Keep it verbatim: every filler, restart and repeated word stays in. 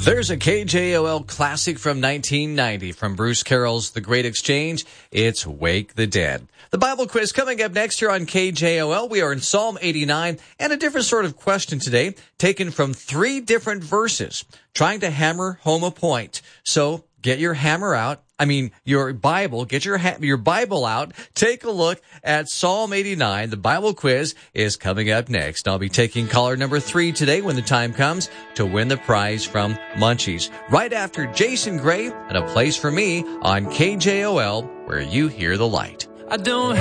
There's a K J O L classic from nineteen ninety from Bruce Carroll's The Great Exchange. It's Wake the Dead. The Bible quiz coming up next here on K J O L. We are in Psalm eighty-nine and a different sort of question today, taken from three different verses, trying to hammer home a point. So get your hammer out. I mean, your Bible, get your ha- your Bible out. Take a look at Psalm eighty-nine. The Bible quiz is coming up next. I'll be taking caller number three today when the time comes to win the prize from Munchies. Right after Jason Gray and A Place for Me on K J O L, where you hear the light. I don't